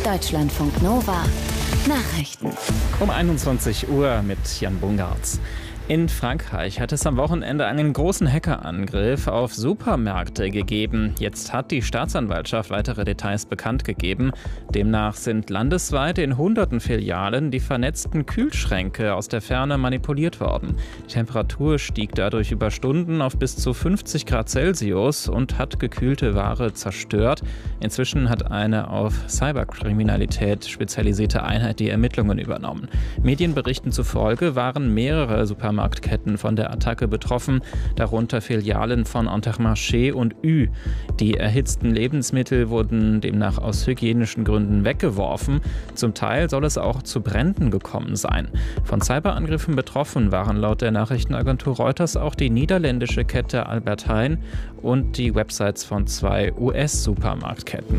Deutschlandfunk Nova Nachrichten. Um 21 Uhr mit Jan Bungartz. In Frankreich hat es am Wochenende einen großen Hackerangriff auf Supermärkte gegeben. Jetzt hat die Staatsanwaltschaft weitere Details bekannt gegeben. Demnach sind landesweit in hunderten Filialen die vernetzten Kühlschränke aus der Ferne manipuliert worden. Die Temperatur stieg dadurch über Stunden auf bis zu 50 Grad Celsius und hat gekühlte Ware zerstört. Inzwischen hat eine auf Cyberkriminalität spezialisierte Einheit die Ermittlungen übernommen. Medienberichten zufolge waren mehrere Supermärkte von der Attacke betroffen, darunter Filialen von Intermarché und Ü. Die erhitzten Lebensmittel wurden demnach aus hygienischen Gründen weggeworfen. Zum Teil soll es auch zu Bränden gekommen sein. Von Cyberangriffen betroffen waren laut der Nachrichtenagentur Reuters auch die niederländische Kette Albert Heijn und die Websites von 2 US-Supermarktketten.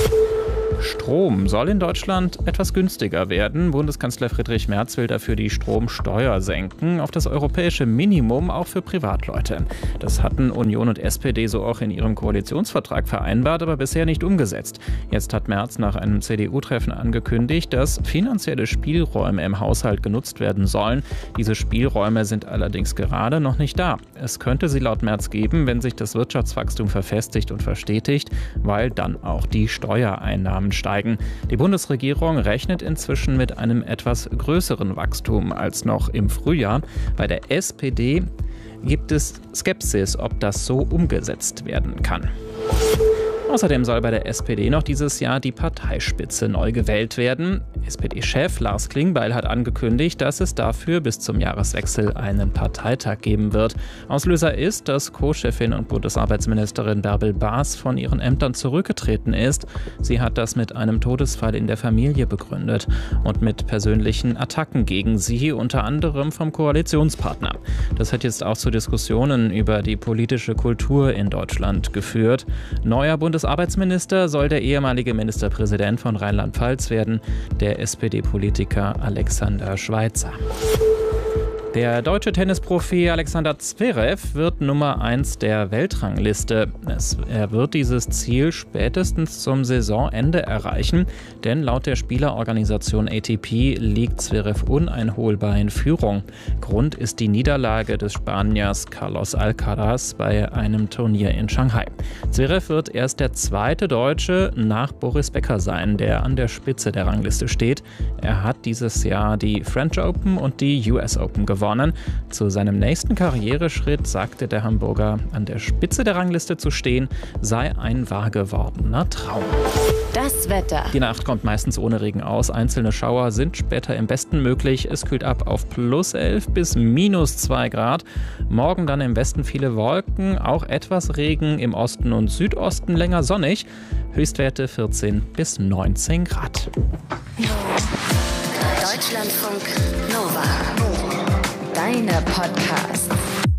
Strom soll in Deutschland etwas günstiger werden. Bundeskanzler Friedrich Merz will dafür die Stromsteuer senken auf das europäische Minimum, auch für Privatleute. Das hatten Union und SPD so auch in ihrem Koalitionsvertrag vereinbart, aber bisher nicht umgesetzt. Jetzt hat Merz nach einem CDU-Treffen angekündigt, dass finanzielle Spielräume im Haushalt genutzt werden sollen. Diese Spielräume sind allerdings gerade noch nicht da. Es könnte sie laut Merz geben, wenn sich das Wirtschaftswachstum verfestigt und verstetigt, weil dann auch die Steuereinnahmen steigen. Die Bundesregierung rechnet inzwischen mit einem etwas größeren Wachstum als noch im Frühjahr. Bei der SPD gibt es Skepsis, ob das so umgesetzt werden kann. Außerdem soll bei der SPD noch dieses Jahr die Parteispitze neu gewählt werden. SPD-Chef Lars Klingbeil hat angekündigt, dass es dafür bis zum Jahreswechsel einen Parteitag geben wird. Auslöser ist, dass Co-Chefin und Bundesarbeitsministerin Bärbel Baas von ihren Ämtern zurückgetreten ist. Sie hat das mit einem Todesfall in der Familie begründet und mit persönlichen Attacken gegen sie, unter anderem vom Koalitionspartner. Das hat jetzt auch zu Diskussionen über die politische Kultur in Deutschland geführt. Neuer Bundesarbeitsminister soll der ehemalige Ministerpräsident von Rheinland-Pfalz werden, der SPD-Politiker Alexander Schweitzer. Der deutsche Tennisprofi Alexander Zverev wird Nummer 1 der Weltrangliste. Er wird dieses Ziel spätestens zum Saisonende erreichen, denn laut der Spielerorganisation ATP liegt Zverev uneinholbar in Führung. Grund ist die Niederlage des Spaniers Carlos Alcaraz bei einem Turnier in Shanghai. Zverev wird erst der zweite Deutsche nach Boris Becker sein, der an der Spitze der Rangliste steht. Er hat dieses Jahr die French Open und die US Open gewonnen. Zu seinem nächsten Karriereschritt sagte der Hamburger, an der Spitze der Rangliste zu stehen, sei ein wahr gewordener Traum. Das Wetter. Die Nacht kommt meistens ohne Regen aus. Einzelne Schauer sind später im Besten möglich. Es kühlt ab auf +11 bis -2 Grad. Morgen dann im Westen viele Wolken, auch etwas Regen, im Osten und Südosten länger sonnig. Höchstwerte 14 bis 19 Grad. Deutschlandfunk Nova. Deine Podcasts.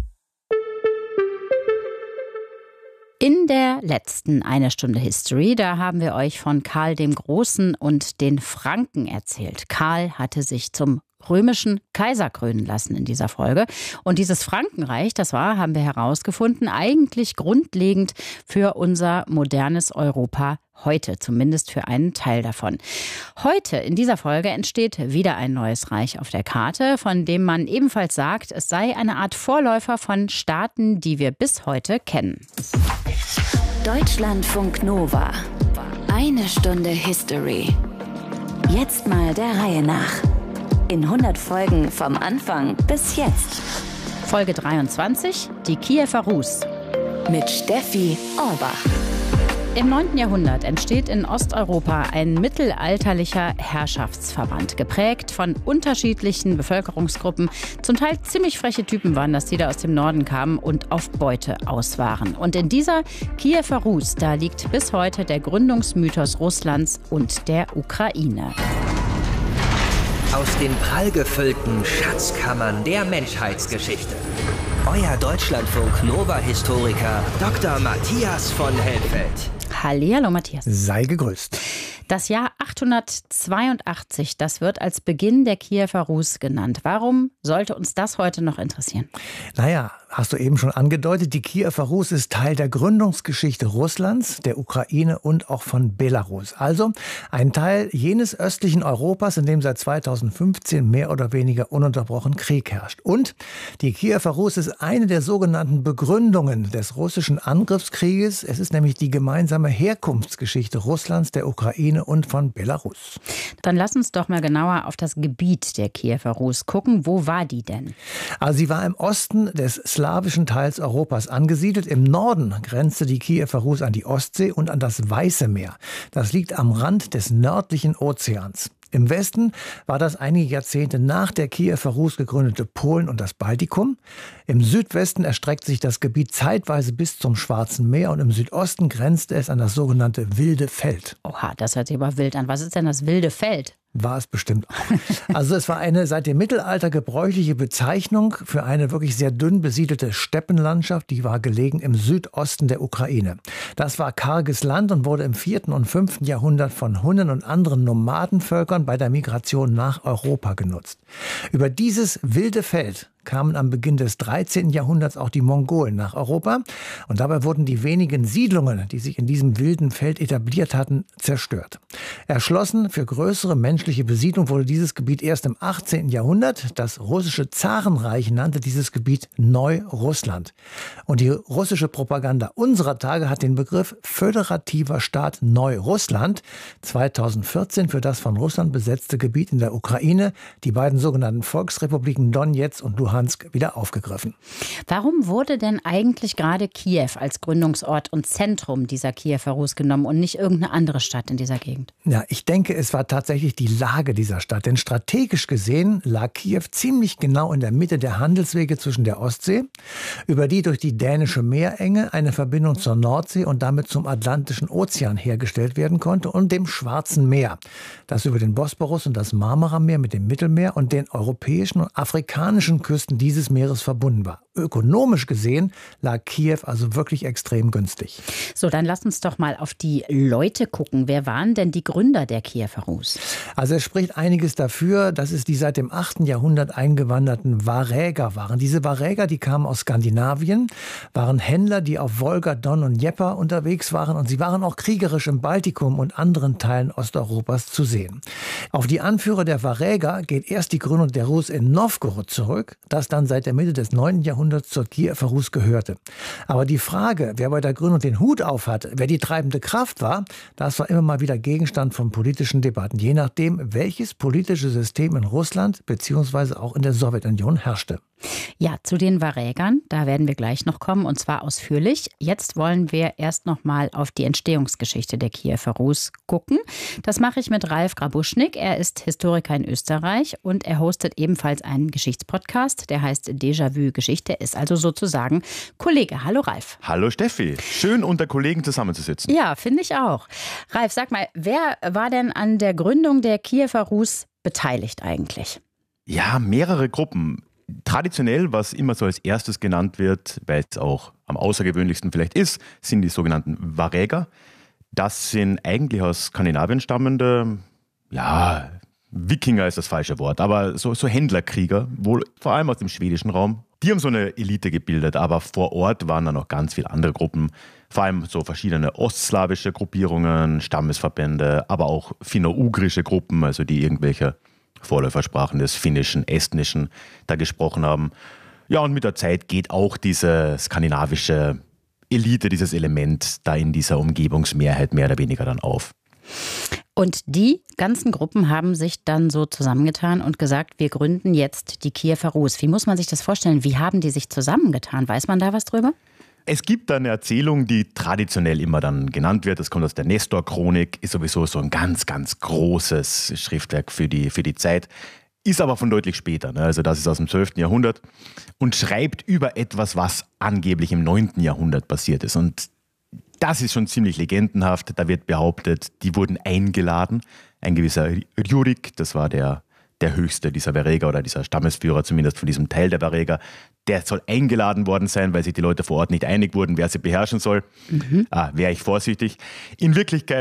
In der letzten Eine Stunde History, da haben wir euch von Karl dem Großen und den Franken erzählt. Karl hatte sich zum römischen Kaiser krönen lassen in dieser Folge. Und dieses Frankenreich, das war, haben wir herausgefunden, eigentlich grundlegend für unser modernes Europa heute, zumindest für einen Teil davon. Heute in dieser Folge entsteht wieder ein neues Reich auf der Karte, von dem man ebenfalls sagt, es sei eine Art Vorläufer von Staaten, die wir bis heute kennen. Deutschlandfunk Nova. Eine Stunde History. Jetzt mal der Reihe nach. In 100 Folgen vom Anfang bis jetzt. Folge 23, die Kiewer Rus. Mit Steffi Orbach. Im 9. Jahrhundert entsteht in Osteuropa ein mittelalterlicher Herrschaftsverband, geprägt von unterschiedlichen Bevölkerungsgruppen. Zum Teil ziemlich freche Typen waren das, die da aus dem Norden kamen und auf Beute aus waren. Und in dieser Kiewer Rus, da liegt bis heute der Gründungsmythos Russlands und der Ukraine. Aus den prallgefüllten Schatzkammern der Menschheitsgeschichte. Euer Deutschlandfunk-Nova-Historiker Dr. Matthias von Helfeld. Hallihallo, Matthias. Sei gegrüßt. Das Jahr 882, das wird als Beginn der Kiewer Rus genannt. Warum sollte uns das heute noch interessieren? Naja, hast du eben schon angedeutet, die Kiewer Rus ist Teil der Gründungsgeschichte Russlands, der Ukraine und auch von Belarus. Also ein Teil jenes östlichen Europas, in dem seit 2015 mehr oder weniger ununterbrochen Krieg herrscht. Und die Kiewer Rus ist eine der sogenannten Begründungen des russischen Angriffskrieges. Es ist nämlich die gemeinsame Herkunftsgeschichte Russlands, der Ukraine und von Belarus. Dann lass uns doch mal genauer auf das Gebiet der Kiewer Rus gucken. Wo war die denn? Also sie war im Osten des slawischen Teils Europas angesiedelt. Im Norden grenzte die Kiewer Rus an die Ostsee und an das Weiße Meer. Das liegt am Rand des nördlichen Ozeans. Im Westen war das einige Jahrzehnte nach der Kiewer Rus gegründete Polen und das Baltikum. Im Südwesten erstreckt sich das Gebiet zeitweise bis zum Schwarzen Meer und im Südosten grenzte es an das sogenannte Wilde Feld. Oha, das hört sich aber wild an. Was ist denn das Wilde Feld? War es bestimmt auch. Also es war eine seit dem Mittelalter gebräuchliche Bezeichnung für eine wirklich sehr dünn besiedelte Steppenlandschaft, die war gelegen im Südosten der Ukraine. Das war karges Land und wurde im 4. und 5. Jahrhundert von Hunnen und anderen Nomadenvölkern bei der Migration nach Europa genutzt. Über dieses wilde Feld kamen am Beginn des 13. Jahrhunderts auch die Mongolen nach Europa. Und dabei wurden die wenigen Siedlungen, die sich in diesem wilden Feld etabliert hatten, zerstört. Erschlossen für größere menschliche Besiedlung wurde dieses Gebiet erst im 18. Jahrhundert. Das russische Zarenreich nannte dieses Gebiet Neu-Russland. Und die russische Propaganda unserer Tage hat den Begriff föderativer Staat Neu-Russland 2014 für das von Russland besetzte Gebiet in der Ukraine, die beiden sogenannten Volksrepubliken Donezk und Luhansk, wieder aufgegriffen. Warum wurde denn eigentlich gerade Kiew als Gründungsort und Zentrum dieser Kiewer Rus genommen und nicht irgendeine andere Stadt in dieser Gegend? Ja, ich denke, es war tatsächlich die Lage dieser Stadt. Denn strategisch gesehen lag Kiew ziemlich genau in der Mitte der Handelswege zwischen der Ostsee, über die durch die dänische Meerenge eine Verbindung zur Nordsee und damit zum Atlantischen Ozean hergestellt werden konnte und dem Schwarzen Meer, das über den Bosporus und das Marmarameer mit dem Mittelmeer und den europäischen und afrikanischen Küsten dieses Meeres verbunden war. Ökonomisch gesehen lag Kiew also wirklich extrem günstig. So, dann lass uns doch mal auf die Leute gucken. Wer waren denn die Gründer der Kiewer Rus? Also es spricht einiges dafür, dass es die seit dem 8. Jahrhundert eingewanderten Varäger waren. Diese Varäger, die kamen aus Skandinavien, waren Händler, die auf Wolga, Don und Dnepr unterwegs waren und sie waren auch kriegerisch im Baltikum und anderen Teilen Osteuropas zu sehen. Auf die Anführer der Varäger geht erst die Gründung der Rus in Novgorod zurück, das dann seit der Mitte des 9. Jahrhunderts zur Kiewer Rus gehörte. Aber die Frage, wer bei der Gründung den Hut auf hatte, wer die treibende Kraft war, das war immer mal wieder Gegenstand von politischen Debatten, je nachdem, welches politische System in Russland bzw. auch in der Sowjetunion herrschte. Ja, zu den Varägern, da werden wir gleich noch kommen und zwar ausführlich. Jetzt wollen wir erst noch mal auf die Entstehungsgeschichte der Kiewer Rus gucken. Das mache ich mit Ralf Grabuschnik. Er ist Historiker in Österreich und er hostet ebenfalls einen Geschichtspodcast, der heißt Déjà-vu Geschichte. Er ist also sozusagen Kollege. Hallo Ralf. Hallo Steffi. Schön unter Kollegen zusammenzusitzen. Ja, finde ich auch. Ralf, sag mal, wer war denn an der Gründung der Kiewer Rus beteiligt eigentlich? Ja, mehrere Gruppen. Traditionell, was immer so als erstes genannt wird, weil es auch am außergewöhnlichsten vielleicht ist, sind die sogenannten Varäger. Das sind eigentlich aus Skandinavien stammende, ja, Wikinger ist das falsche Wort, aber so Händlerkrieger, wohl vor allem aus dem schwedischen Raum. Die haben so eine Elite gebildet, aber vor Ort waren dann noch ganz viele andere Gruppen, vor allem so verschiedene ostslawische Gruppierungen, Stammesverbände, aber auch finno-ugrische Gruppen, also die irgendwelche Vorläufersprachen des Finnischen, Estnischen da gesprochen haben. Ja, und mit der Zeit geht auch diese skandinavische Elite, dieses Element da in dieser Umgebungsmehrheit mehr oder weniger dann auf. Und die ganzen Gruppen haben sich dann so zusammengetan und gesagt, wir gründen jetzt die Kiewer Rus. Wie muss man sich das vorstellen? Wie haben die sich zusammengetan? Weiß man da was drüber? Es gibt eine Erzählung, die traditionell immer dann genannt wird. Das kommt aus der Nestor-Chronik, ist sowieso so ein ganz, ganz großes Schriftwerk für die Zeit. Ist aber von deutlich später, ne? Also das ist aus dem 12. Jahrhundert und schreibt über etwas, was angeblich im 9. Jahrhundert passiert ist. Und das ist schon ziemlich legendenhaft. Da wird behauptet, die wurden eingeladen. Ein gewisser Rjurik, das war der höchste dieser Varäger oder dieser Stammesführer, zumindest von diesem Teil der Varäger, der soll eingeladen worden sein, weil sich die Leute vor Ort nicht einig wurden, wer sie beherrschen soll. Wäre ich vorsichtig. In Wirklichkeit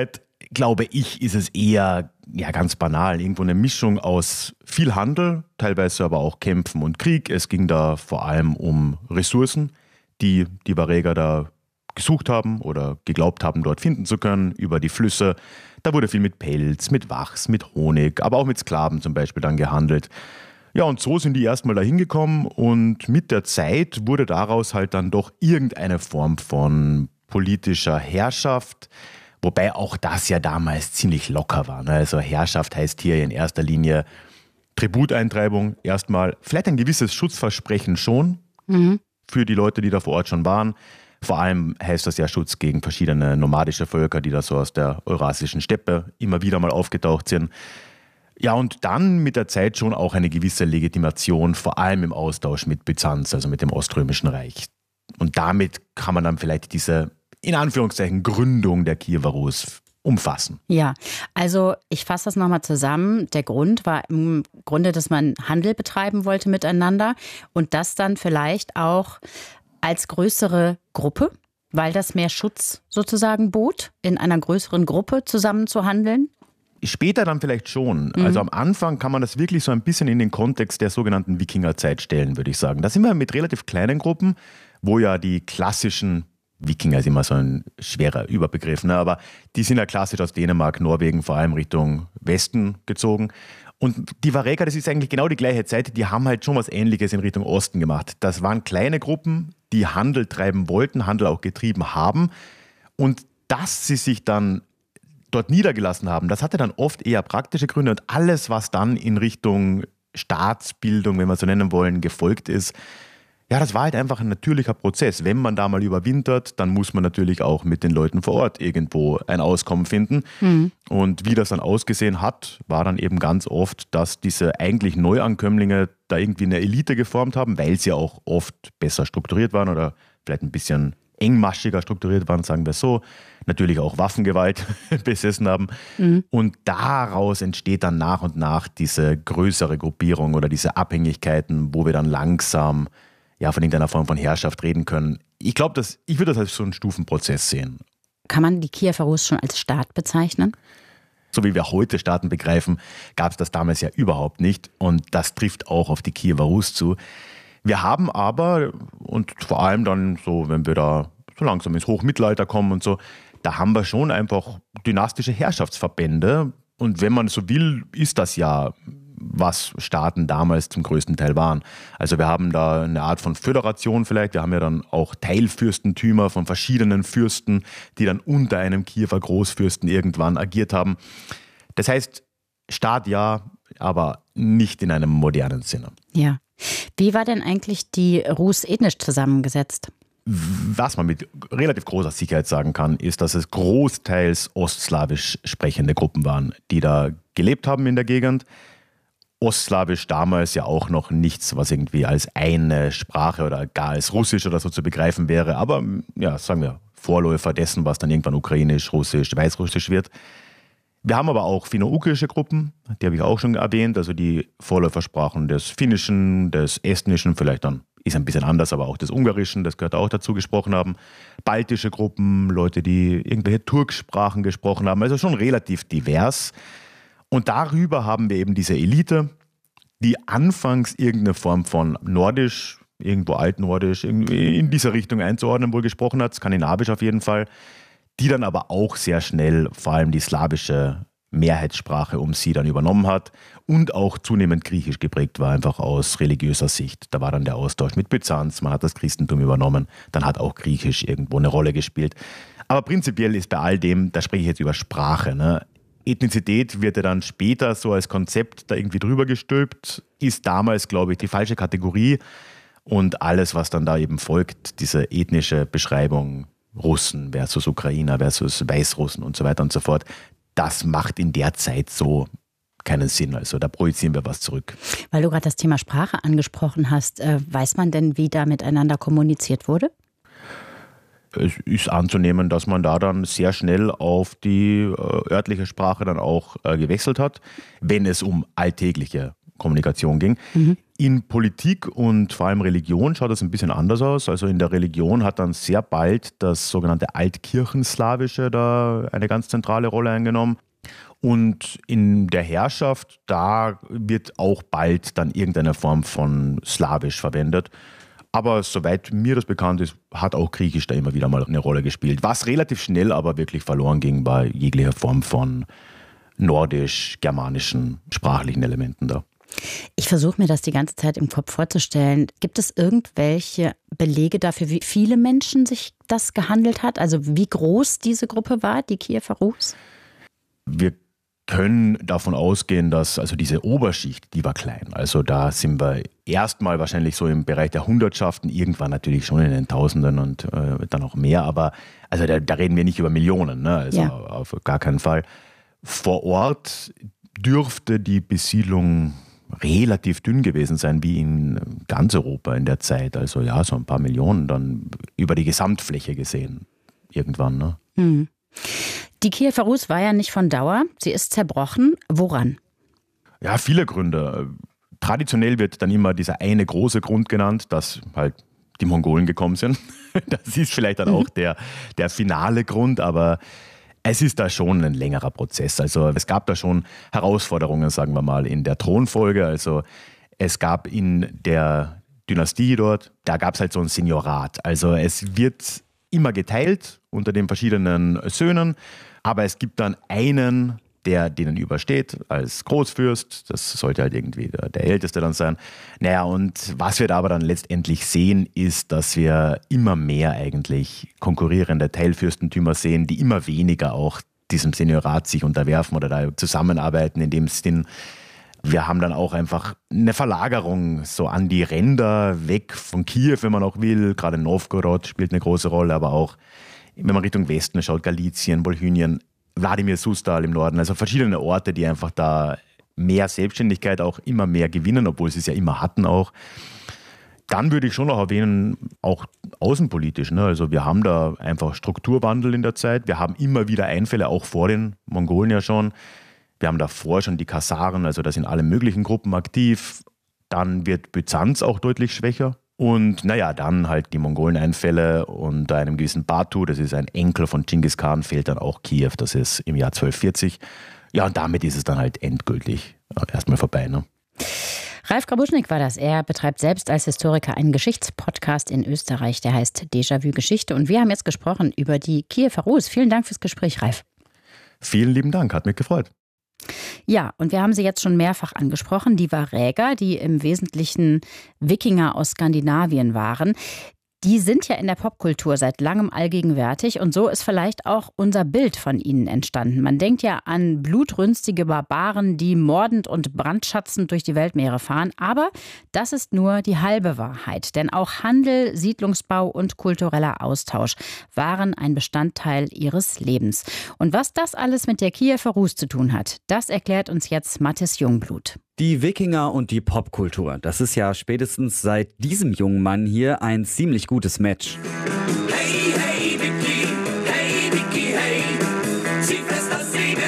glaube ich, ist es eher ganz banal. Irgendwo eine Mischung aus viel Handel, teilweise aber auch Kämpfen und Krieg. Es ging da vor allem um Ressourcen, die Wareger da gesucht haben oder geglaubt haben, dort finden zu können, über die Flüsse. Da wurde viel mit Pelz, mit Wachs, mit Honig, aber auch mit Sklaven zum Beispiel dann gehandelt. Ja, und so sind die erstmal da hingekommen und mit der Zeit wurde daraus halt dann doch irgendeine Form von politischer Herrschaft, wobei auch das ja damals ziemlich locker war. Also Herrschaft heißt hier in erster Linie Tributeintreibung erstmal, vielleicht ein gewisses Schutzversprechen schon für die Leute, die da vor Ort schon waren. Vor allem heißt das ja Schutz gegen verschiedene nomadische Völker, die da so aus der eurasischen Steppe immer wieder mal aufgetaucht sind. Ja, und dann mit der Zeit schon auch eine gewisse Legitimation, vor allem im Austausch mit Byzanz, also mit dem Oströmischen Reich. Und damit kann man dann vielleicht diese, in Anführungszeichen, Gründung der Kiewer Rus umfassen. Ja, also ich fasse das nochmal zusammen. Der Grund war im Grunde, dass man Handel betreiben wollte miteinander und das dann vielleicht auch als größere Gruppe, weil das mehr Schutz sozusagen bot, in einer größeren Gruppe zusammen zu handeln? Später dann vielleicht schon. Also am Anfang kann man das wirklich so ein bisschen in den Kontext der sogenannten Wikingerzeit stellen, würde ich sagen. Da sind wir mit relativ kleinen Gruppen, wo ja die klassischen Wikinger ist immer so ein schwerer Überbegriff, ne? Aber die sind ja klassisch aus Dänemark, Norwegen, vor allem Richtung Westen gezogen. Und die Wareger, das ist eigentlich genau die gleiche Zeit, die haben halt schon was Ähnliches in Richtung Osten gemacht. Das waren kleine Gruppen, die Handel treiben wollten, Handel auch getrieben haben. Und dass sie sich dann dort niedergelassen haben, das hatte dann oft eher praktische Gründe. Und alles, was dann in Richtung Staatsbildung, wenn wir so nennen wollen, gefolgt ist, ja, das war halt einfach ein natürlicher Prozess. Wenn man da mal überwintert, dann muss man natürlich auch mit den Leuten vor Ort irgendwo ein Auskommen finden. Und wie das dann ausgesehen hat, war dann eben ganz oft, dass diese eigentlich Neuankömmlinge da irgendwie eine Elite geformt haben, weil sie auch oft besser strukturiert waren oder vielleicht ein bisschen engmaschiger strukturiert waren, sagen wir so. Natürlich auch Waffengewalt besessen haben. Und daraus entsteht dann nach und nach diese größere Gruppierung oder diese Abhängigkeiten, wo wir dann langsam von irgendeiner Form von Herrschaft reden können. Ich glaube, ich würde das als so einen Stufenprozess sehen. Kann man die Kiewer Rus schon als Staat bezeichnen? So wie wir heute Staaten begreifen, gab es das damals ja überhaupt nicht. Und das trifft auch auf die Kiewer Rus zu. Wir haben aber, und vor allem dann so, wenn wir da so langsam ins Hochmittelalter kommen und so, da haben wir schon einfach dynastische Herrschaftsverbände. Und wenn man so will, ist das ja, was Staaten damals zum größten Teil waren. Also wir haben da eine Art von Föderation vielleicht. Wir haben ja dann auch Teilfürstentümer von verschiedenen Fürsten, die dann unter einem Kiewer Großfürsten irgendwann agiert haben. Das heißt, Staat ja, aber nicht in einem modernen Sinne. Ja. Wie war denn eigentlich die Rus ethnisch zusammengesetzt? Was man mit relativ großer Sicherheit sagen kann, ist, dass es großteils ostslawisch sprechende Gruppen waren, die da gelebt haben in der Gegend. Ostslawisch damals ja auch noch nichts, was irgendwie als eine Sprache oder gar als Russisch oder so zu begreifen wäre. Aber ja, sagen wir, Vorläufer dessen, was dann irgendwann Ukrainisch, Russisch, Weißrussisch wird. Wir haben aber auch finno-ugrische Gruppen, die habe ich auch schon erwähnt, also die Vorläufersprachen des Finnischen, des Estnischen, vielleicht dann ist ein bisschen anders, aber auch des Ungarischen, das gehört auch dazu, gesprochen haben. Baltische Gruppen, Leute, die irgendwelche Turksprachen gesprochen haben, also schon relativ divers. Und darüber haben wir eben diese Elite, die anfangs irgendeine Form von Nordisch, irgendwo Altnordisch, irgendwie in dieser Richtung einzuordnen wohl gesprochen hat, skandinavisch auf jeden Fall, die dann aber auch sehr schnell vor allem die slawische Mehrheitssprache um sie dann übernommen hat und auch zunehmend griechisch geprägt war, einfach aus religiöser Sicht. Da war dann der Austausch mit Byzanz, man hat das Christentum übernommen, dann hat auch Griechisch irgendwo eine Rolle gespielt. Aber prinzipiell ist bei all dem, da spreche ich jetzt über Sprache, ne? Ethnizität wird ja dann später so als Konzept da irgendwie drüber gestülpt, ist damals, glaube ich, die falsche Kategorie. Und alles, was dann da eben folgt, diese ethnische Beschreibung, Russen versus Ukrainer versus Weißrussen und so weiter und so fort, das macht in der Zeit so keinen Sinn. Also da projizieren wir was zurück. Weil du gerade das Thema Sprache angesprochen hast, weiß man denn, wie da miteinander kommuniziert wurde? Es ist anzunehmen, dass man da dann sehr schnell auf die örtliche Sprache dann auch gewechselt hat, wenn es um alltägliche Kommunikation ging. In Politik und vor allem Religion schaut das ein bisschen anders aus. Also in der Religion hat dann sehr bald das sogenannte Altkirchenslawische da eine ganz zentrale Rolle eingenommen. Und in der Herrschaft, da wird auch bald dann irgendeine Form von Slawisch verwendet. Aber soweit mir das bekannt ist, hat auch Griechisch da immer wieder mal eine Rolle gespielt. Was relativ schnell aber wirklich verloren ging bei jeglicher Form von nordisch-germanischen sprachlichen Elementen da. Ich versuche mir das die ganze Zeit im Kopf vorzustellen. Gibt es irgendwelche Belege dafür, wie viele Menschen sich das gehandelt hat? Also wie groß diese Gruppe war, die Kiewer Rus? Wir können davon ausgehen, dass also diese Oberschicht, die war klein. Also da sind wir erstmal wahrscheinlich so im Bereich der Hundertschaften, irgendwann natürlich schon in den Tausenden und dann auch mehr. Aber also da reden wir nicht über Millionen, ne? Also auf gar keinen Fall. Vor Ort dürfte die Besiedlung relativ dünn gewesen sein, wie in ganz Europa in der Zeit. Also ja, so ein paar Millionen dann über die Gesamtfläche gesehen irgendwann. Ne? Hm. Die Kiewer Rus war ja nicht von Dauer. Sie ist zerbrochen. Woran? Ja, viele Gründe. Traditionell wird dann immer dieser eine große Grund genannt, dass halt die Mongolen gekommen sind. Das ist vielleicht dann auch der finale Grund, aber es ist da schon ein längerer Prozess. Also es gab da schon Herausforderungen, sagen wir mal, in der Thronfolge. Also es gab in der Dynastie dort, da gab es halt so ein Seniorat. Also es wird immer geteilt unter den verschiedenen Söhnen, aber es gibt dann einen, der denen übersteht als Großfürst. Das sollte halt irgendwie der Älteste dann sein. Naja, und was wir da aber dann letztendlich sehen, ist, dass wir immer mehr eigentlich konkurrierende Teilfürstentümer sehen, die immer weniger auch diesem Seniorat sich unterwerfen oder da zusammenarbeiten in dem Sinn. Wir haben dann auch einfach eine Verlagerung so an die Ränder, weg von Kiew, wenn man auch will. Gerade Novgorod spielt eine große Rolle, aber auch, wenn man Richtung Westen schaut, Galizien, Wolhynien, Wladimir Susdal im Norden, also verschiedene Orte, die einfach da mehr Selbstständigkeit auch immer mehr gewinnen, obwohl sie es ja immer hatten auch. Dann würde ich schon noch erwähnen, auch außenpolitisch. Ne? Also wir haben da einfach Strukturwandel in der Zeit. Wir haben immer wieder Einfälle, auch vor den Mongolen ja schon. Wir haben davor schon die Kasaren, also da sind alle möglichen Gruppen aktiv. Dann wird Byzanz auch deutlich schwächer. Und naja, dann halt die Mongolen-Einfälle und einem gewissen Batu, das ist ein Enkel von Genghis Khan, fehlt dann auch Kiew, das ist im Jahr 1240. Ja, und damit ist es dann halt endgültig erstmal vorbei. Ne? Ralf Grabuschnik war das. Er betreibt selbst als Historiker einen Geschichtspodcast in Österreich, der heißt Déjà-vu Geschichte. Und wir haben jetzt gesprochen über die Kiewer Rus. Vielen Dank fürs Gespräch, Ralf. Vielen lieben Dank, hat mich gefreut. Ja, und wir haben sie jetzt schon mehrfach angesprochen, die Varäger, die im Wesentlichen Wikinger aus Skandinavien waren. Die sind ja in der Popkultur seit langem allgegenwärtig und so ist vielleicht auch unser Bild von ihnen entstanden. Man denkt ja an blutrünstige Barbaren, die mordend und brandschatzend durch die Weltmeere fahren, aber das ist nur die halbe Wahrheit. Denn auch Handel, Siedlungsbau und kultureller Austausch waren ein Bestandteil ihres Lebens. Und was das alles mit der Kiewer Rus zu tun hat, das erklärt uns jetzt Mathis Jungblut. Die Wikinger und die Popkultur, das ist ja spätestens seit diesem jungen Mann hier ein ziemlich gutes Match. Hey, hey, Vicky, hey, zieh fest das Segel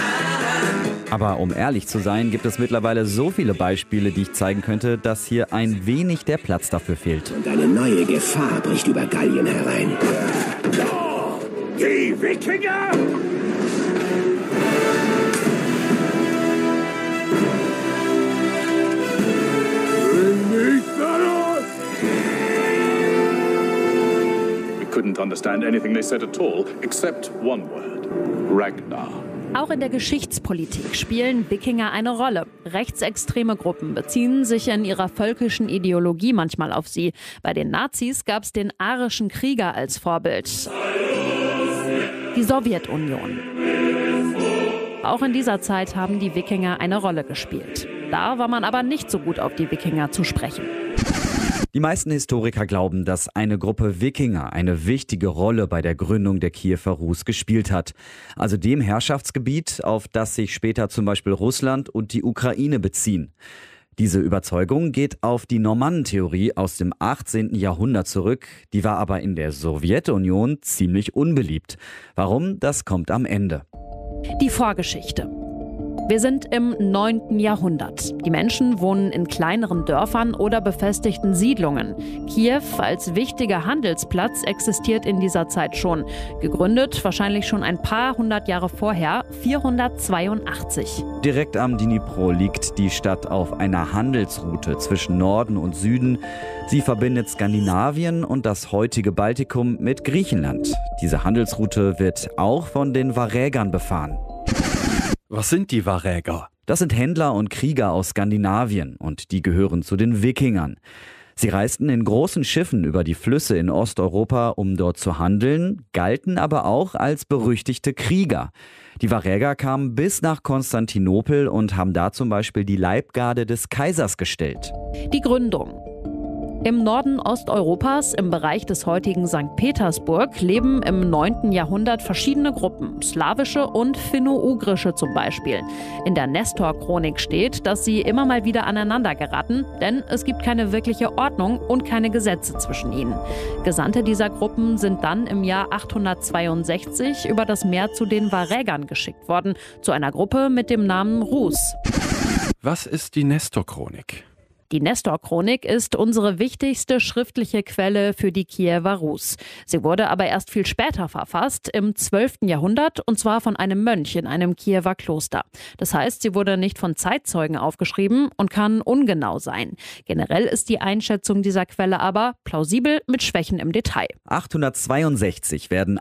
an. Aber um ehrlich zu sein, gibt es mittlerweile so viele Beispiele, die ich zeigen könnte, dass hier ein wenig der Platz dafür fehlt. Und eine neue Gefahr bricht über Gallien herein. Die Wikinger! We couldn't understand anything they said at all, except one word: Ragnar. Auch in der Geschichtspolitik spielen Wikinger eine Rolle. Rechtsextreme Gruppen beziehen sich in ihrer völkischen Ideologie manchmal auf sie. Bei den Nazis gab es den arischen Krieger als Vorbild. Die Sowjetunion. Auch in dieser Zeit haben die Wikinger eine Rolle gespielt. Da war man aber nicht so gut auf die Wikinger zu sprechen. Die meisten Historiker glauben, dass eine Gruppe Wikinger eine wichtige Rolle bei der Gründung der Kiewer Rus gespielt hat. Also dem Herrschaftsgebiet, auf das sich später zum Beispiel Russland und die Ukraine beziehen. Diese Überzeugung geht auf die Normannentheorie aus dem 18. Jahrhundert zurück. Die war aber in der Sowjetunion ziemlich unbeliebt. Warum? Das kommt am Ende. Die Vorgeschichte. Wir sind im 9. Jahrhundert. Die Menschen wohnen in kleineren Dörfern oder befestigten Siedlungen. Kiew als wichtiger Handelsplatz existiert in dieser Zeit schon. Gegründet wahrscheinlich schon ein paar hundert Jahre vorher, 482. Direkt am Dnipro liegt die Stadt auf einer Handelsroute zwischen Norden und Süden. Sie verbindet Skandinavien und das heutige Baltikum mit Griechenland. Diese Handelsroute wird auch von den Varägern befahren. Was sind die Varäger? Das sind Händler und Krieger aus Skandinavien und die gehören zu den Wikingern. Sie reisten in großen Schiffen über die Flüsse in Osteuropa, um dort zu handeln, galten aber auch als berüchtigte Krieger. Die Varäger kamen bis nach Konstantinopel und haben da zum Beispiel die Leibgarde des Kaisers gestellt. Die Gründung. Im Norden Osteuropas, im Bereich des heutigen St. Petersburg, leben im 9. Jahrhundert verschiedene Gruppen, slawische und finno-ugrische zum Beispiel. In der Nestor-Chronik steht, dass sie immer mal wieder aneinander geraten, denn es gibt keine wirkliche Ordnung und keine Gesetze zwischen ihnen. Gesandte dieser Gruppen sind dann im Jahr 862 über das Meer zu den Varägern geschickt worden, zu einer Gruppe mit dem Namen Rus. Was ist die Nestor-Chronik? Die Nestor-Chronik ist unsere wichtigste schriftliche Quelle für die Kiewer Rus. Sie wurde aber erst viel später verfasst, im 12. Jahrhundert, und zwar von einem Mönch in einem Kiewer Kloster. Das heißt, sie wurde nicht von Zeitzeugen aufgeschrieben und kann ungenau sein. Generell ist die Einschätzung dieser Quelle aber plausibel mit Schwächen im Detail. 862 werden